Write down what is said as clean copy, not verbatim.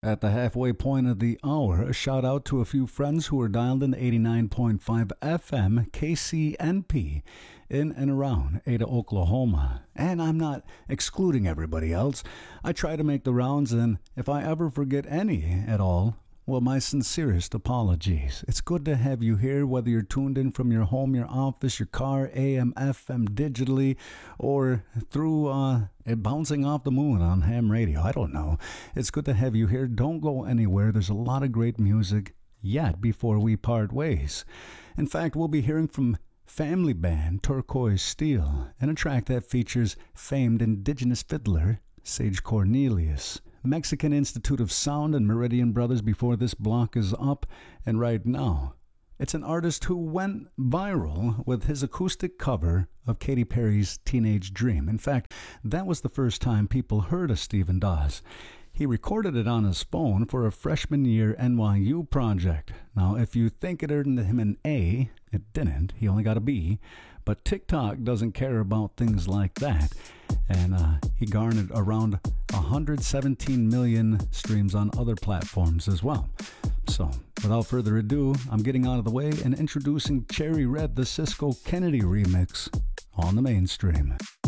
At the halfway point of the hour, a shout out to a few friends who are dialed in 89.5 FM KCNP in and around Ada, Oklahoma. And I'm not excluding everybody else. I try to make the rounds, and if I ever forget any at all, well, my sincerest apologies. It's good to have you here, whether you're tuned in from your home, your office, your car, AM, FM, digitally, or through bouncing off the moon on ham radio. I don't know. It's good to have you here. Don't go anywhere. There's a lot of great music yet before we part ways. In fact, we'll be hearing from family band Turquoise Steel and a track that features famed indigenous fiddler Sage Cornelius. Mexican Institute of Sound and Meridian Brothers before this block is up, and right now, it's an artist who went viral with his acoustic cover of Katy Perry's Teenage Dream. In fact, that was the first time people heard of Stephen Dawes. He recorded it on his phone for a freshman year NYU project. Now, if you think it earned him an A, it didn't. He only got a B. But TikTok doesn't care about things like that. And he garnered around 117 million streams on other platforms as well. So, without further ado, I'm getting out of the way and introducing Cherry Red, the Cisco Kennedy remix on the mainstream.